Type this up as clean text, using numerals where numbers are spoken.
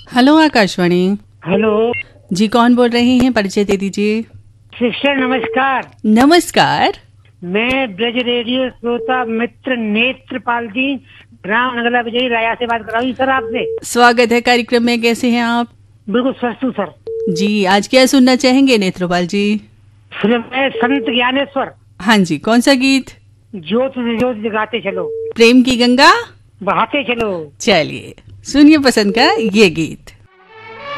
Hello Akashvani. Hello जी, कौन बोल रहे हैं? परिचय दे दीजिए। सिस्टर, नमस्कार। नमस्कार। मैं ब्रज रेडियो श्रोता मित्र नेत्रपाल जी, ग्राम नगला विजयी राया से बात कर रहा हूँ सर आपसे। स्वागत है कार्यक्रम में। कैसे हैं आप? बिल्कुल स्वस्थ हूँ सर। जी, आज क्या सुनना चाहेंगे नेत्रपाल जी? फिल्म है संत ज्ञानेश्वर। हाँ जी, कौन सा गीत? ज्योत से ज्योत जगाते चलो, प्रेम की गंगा बहाते चलो। चलिए सुनिए पसंद का ये गीत।